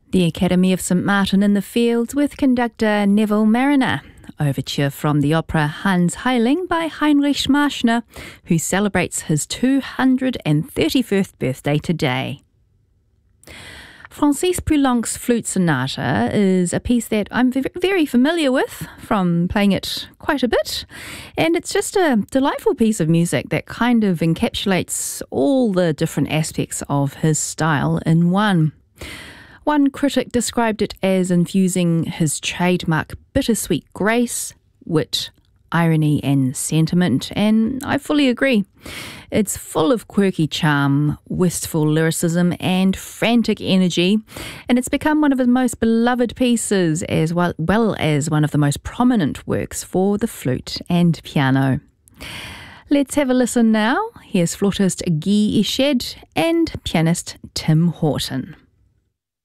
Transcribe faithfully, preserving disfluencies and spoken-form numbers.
The Academy of St Martin in the Fields with conductor Neville Marriner. Overture from the opera Hans Heiling by Heinrich Marschner, who celebrates his two hundred thirty-first birthday today. Francis Poulenc's Flute Sonata is a piece that I'm very familiar with from playing it quite a bit, and it's just a delightful piece of music that kind of encapsulates all the different aspects of his style in one. One critic described it as infusing his trademark bittersweet grace, wit, irony and sentiment, and I fully agree. It's full of quirky charm, wistful lyricism and frantic energy, and it's become one of his most beloved pieces as well, well as one of the most prominent works for the flute and piano. Let's have a listen now. Here's flautist Guy Iched and pianist Tim Horton.